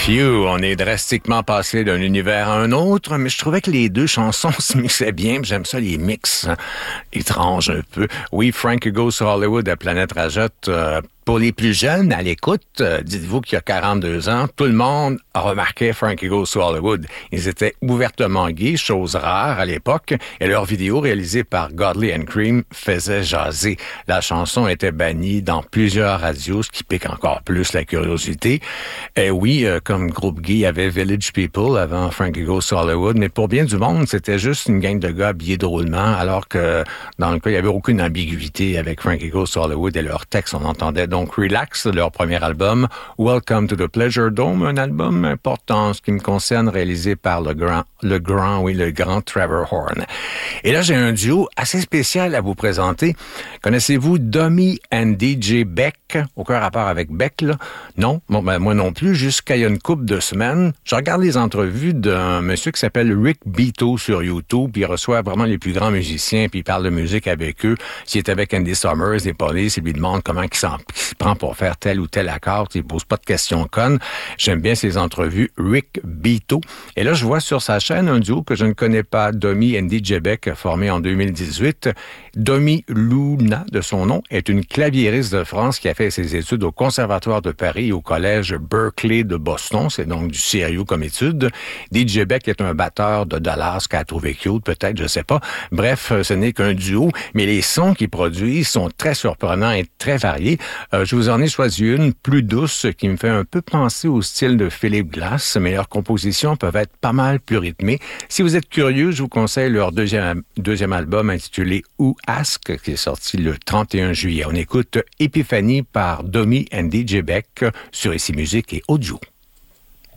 Phew, on est drastiquement passé d'un univers à un autre, mais je trouvais que les deux chansons se mixaient bien. J'aime ça, les mix étranges un peu. Oui, Frank Goes to Hollywood à Planète Rajotte. Pour les plus jeunes à l'écoute, dites-vous qu'il y a 42 ans, tout le monde a remarqué Frankie Goes to Hollywood. Ils étaient ouvertement gays, chose rare à l'époque, et leur vidéo réalisée par Godley and Cream faisait jaser. La chanson était bannie dans plusieurs radios, ce qui pique encore plus la curiosité. Et oui, comme groupe gay, il y avait Village People avant Frankie Goes to Hollywood, mais pour bien du monde, c'était juste une gang de gars habillés drôlement, alors que dans le cas, il n'y avait aucune ambiguïté avec Frankie Goes to Hollywood et leurs textes, on entendait donc Relax, leur premier album, Welcome to the Pleasure Dome, un album important en ce qui me concerne, réalisé par le grand Trevor Horn. Et là, j'ai un duo assez spécial à vous présenter. Connaissez-vous Dummy and DJ Beck? Aucun rapport avec Beck, là? Non? Bon, ben, moi non plus. Jusqu'à il y a une couple de semaines, je regarde les entrevues d'un monsieur qui s'appelle Rick Beato sur YouTube, puis il reçoit vraiment les plus grands musiciens, puis il parle de musique avec eux. S'il est avec Andy Summers, les Police, il lui demande comment il s'y prend pour faire tel ou tel accord. Il pose pas de questions connes. J'aime bien ses entrevues. Rick Beato. Et là, je vois sur sa chaîne un duo que je ne connais pas, Dummy and DJ Beck, formé en 2018. Dummy Luna, de son nom, est une claviériste de France qui a fait ses études au Conservatoire de Paris et au Collège Berkeley de Boston. C'est donc du sérieux comme étude. DJ Beck est un batteur de Dallas qu'elle a trouvé cute, peut-être, je sais pas. Bref, ce n'est qu'un duo, mais les sons qu'ils produisent sont très surprenants et très variés. Je vous en ai choisi une plus douce qui me fait un peu penser au style de Philip Glass, mais leurs compositions peuvent être pas mal plus rythmées. Si vous êtes curieux, je vous conseille leur deuxième album intitulé Who Ask, qui est sorti le 31 juillet. On écoute Epiphany par Dummy and DJ Beck sur Ici Musique et Audio.